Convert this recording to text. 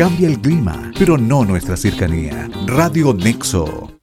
Cambia el clima, pero no nuestra cercanía. Radio Nexo.